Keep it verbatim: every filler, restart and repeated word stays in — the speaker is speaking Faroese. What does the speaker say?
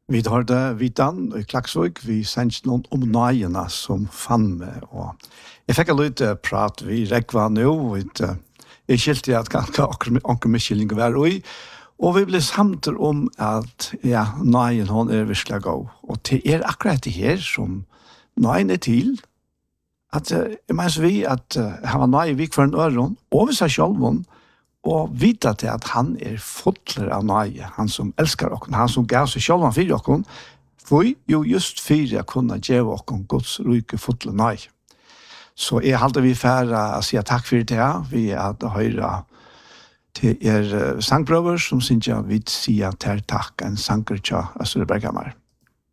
Vi hørte Vitan i Klaksvik, vi sendte noen om nøyene som fann meg, og jeg fikk litt prat, vi rekva nå, og jeg skilte at ganske anker miskylling var ui, og vi ble samtidig om at, ja, nøyen hon er virkelig god, og det er akkurat det her som nøyen er til, at jeg mener vi at han var nøy vik for en øron, og vi sa selv og vita til at han er fotler av nøye, han som elskar okken, han som gav seg selv for okken, for jo just fyrir jeg kunne gjøre okken Guds ryke fotler nøye. Så jeg halte vi færre å si takk for det, vi hadde høyre til er sangprøver som synes jeg vil si til takk, en sanger til Østre Bergamar.